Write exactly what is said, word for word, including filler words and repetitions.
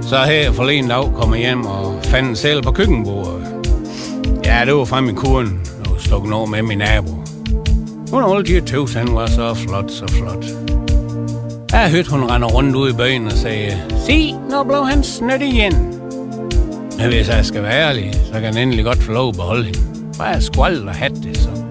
Så her forleden dag kom jeg hjem og fandt en sæl på køkkenbordet. Ja, det var fra min kone, og slukket over med min nabo. Hun holdt de tøvs, han var så flot, så flot. Jeg hørte, hun render rundt ud i byen og sagde, se, nu blev han snødt igen. Men hvis jeg skal være ærlig, så kan han endelig godt få lov at beholde hende. Bare skvaldt og hat det, så.